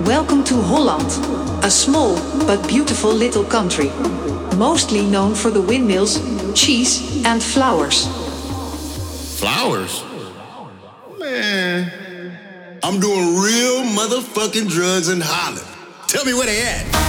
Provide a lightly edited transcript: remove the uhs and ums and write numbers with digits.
Welcome to Holland, a small but beautiful little country, mostly known for the windmills, cheese, and flowers. Flowers? Man, I'm doing real motherfucking drugs in Holland. Tell me where they at.